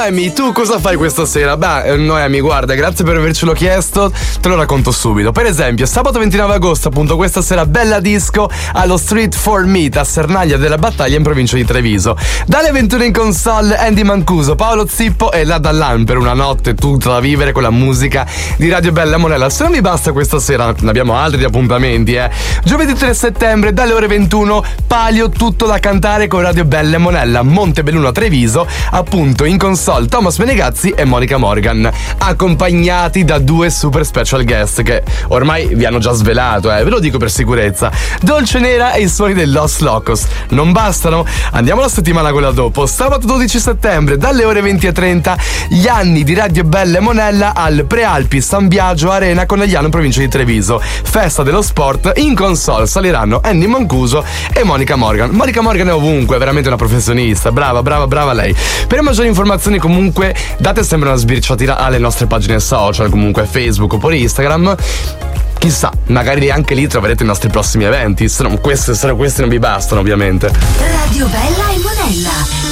Noemi, tu cosa fai questa sera? Beh, Noemi, guarda, grazie per avercelo chiesto, te lo racconto subito. Per esempio, sabato 29 agosto, appunto, questa sera bella disco allo Street for Meat a Sernaglia della Battaglia in provincia di Treviso. Dalle 21 in console Andy Mancuso, Paolo Zippo e la Dallan per una notte tutta da vivere con la musica di Radio Bella Monella. Se non mi basta questa sera, ne abbiamo altri appuntamenti, Giovedì 3 settembre dalle ore 21, Palio, tutto da cantare con Radio Bella Monella, Montebelluno a Treviso, appunto in console Thomas Menegazzi e Monica Morgan, accompagnati da due super special guest che ormai vi hanno già svelato, ve lo dico per sicurezza. Dolce Nera e i suoni del Los Locos. Non bastano? Andiamo alla settimana quella dopo. Sabato 12 settembre dalle ore 20:30, gli anni di Radio Bella Monella al Prealpi San Biagio Arena Conegliano in provincia di Treviso. Festa dello sport, in console saliranno Andy Mancuso e Monica Morgan. Monica Morgan è ovunque, è veramente una professionista, brava lei. Per maggiori informazioni comunque date sempre una sbirciatina alle nostre pagine social, comunque Facebook oppure Instagram. Chissà, magari anche lì troverete i nostri prossimi eventi. Se no questi non vi bastano, ovviamente. Radio Bella e Monella.